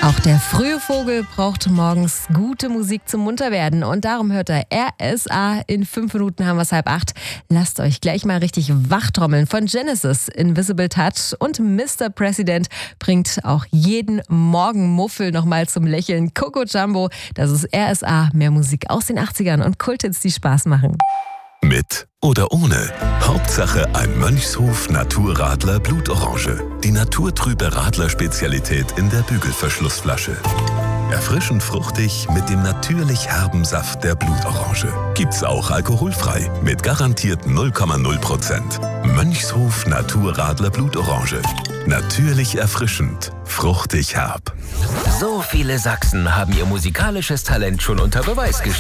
Auch der frühe Vogel braucht morgens gute Musik zum Munterwerden und darum hört er RSA. In 5 Minuten haben wir es 7:30. Lasst euch gleich mal richtig wachtrommeln. Von Genesis, Invisible Touch und Mr. President bringt auch jeden Morgen Muffel nochmal zum Lächeln. Coco Jumbo, das ist RSA. Mehr Musik aus den 80ern und Kulthits, die Spaß machen. Mit oder ohne. Hauptsache ein Mönchshof Naturradler Blutorange. Die naturtrübe Radler-Spezialität in der Bügelverschlussflasche. Erfrischend fruchtig mit dem natürlich herben Saft der Blutorange. Gibt's auch alkoholfrei mit garantiert 0,0%. Mönchshof Naturradler Blutorange. Natürlich erfrischend, fruchtig herb. So viele Sachsen haben ihr musikalisches Talent schon unter Beweis gestellt.